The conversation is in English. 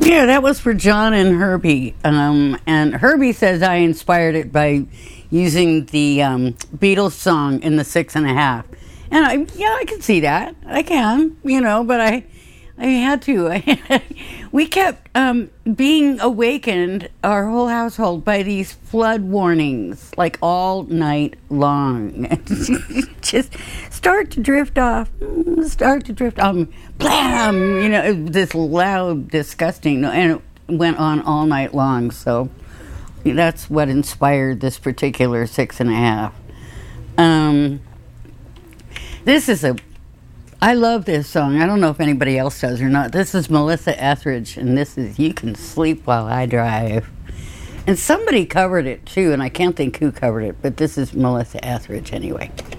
Yeah, that was for John and Herbie. And Herbie says I inspired it by using the Beatles song in the 6.5. And I can see that. I can, but I had to. We kept being awakened, our whole household, by these flood warnings, like all night long. Just start to drift off, blam, this loud, disgusting, and it went on all night long. So that's what inspired this particular 6.5. I love this song. I don't know if anybody else does or not. This is Melissa Etheridge, and this is You Can Sleep While I Drive. And somebody covered it too, and I can't think who covered it, but this is Melissa Etheridge anyway.